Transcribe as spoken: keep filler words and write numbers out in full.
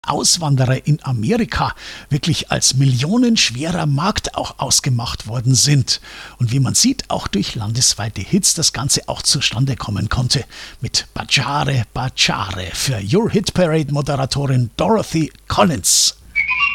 Auswanderer in Amerika wirklich als millionenschwerer Markt auch ausgemacht worden sind. Und wie man sieht, auch durch landesweite Hits das Ganze auch zustande kommen konnte. Mit Bacciare Bacciare für Your Hit Parade Moderatorin Dorothy Collins.